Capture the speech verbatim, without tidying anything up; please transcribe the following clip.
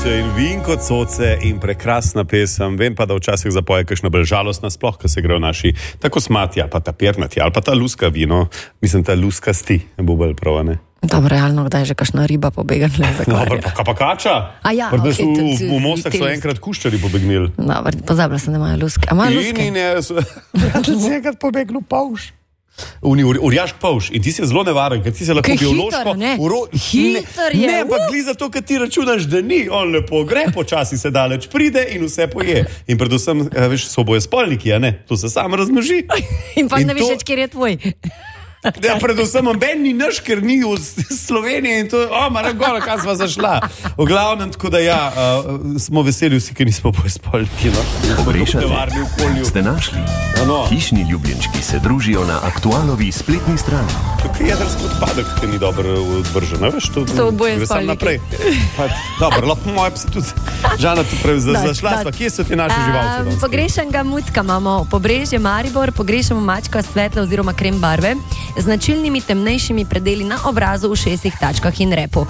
Lucija in Vinko Coce in prekrasna pesem. Vem pa, da včasih zapoje kakšna bolj žalostna, sploh, ko se grejo naši tako smati, ali pa ta pernati, ali pa ta luska vino. Mislim, ta luska sti, bo bolj prav, ne? Dobro, realno, kdaj je že kakšna riba pobegnila za kvarjo. Dobro, pa, pa kača. A ja, okay, okay, v, v Mostah so enkrat kuščari pobegnili. Dobro, pozabila sem, da imajo luske. A imajo luske? In je, so, se enkrat pobegnil pavš. Uni, ur, urjašk pavš. In ti si zelo nevaren, ker ti se lahko biološko... Uro, Hiter je. Ne, pa gli za to, ker ti računaš, da ni. On lepo gre, počasi se daleč pride in vse poje. In predvsem, veš, so boje spolniki, a ne? To se sam razmnoži. In pa in ne veš, kjer je tvoj. Ja, predvsem Ben ni naš, ker ni v Sloveniji in to, o, Maragola, kaj sva zašla. V glavnem, tako da ja, uh, smo veseli vsi, ker nismo boje spolniki, no? Pogrešate? Ste našli? Ano. Hišni ljubljenčki se družijo na Aktualovi spletni strani. Tukaj je jedrski odpadek, ki ni dobro odvržen, veš? To, so oboje spolniki. Dobro, lahko moja bi se tudi, Žana, tu pravi, za, zašla sva. Kje so ti naši živalci? Um, pogrešenega mucka imamo, Pobrežje Maribor, pogrešamo mačka svetle oziroma krem barve, z značilnimi temnejšimi predeli na obrazu, ušesih, tačkah in repu.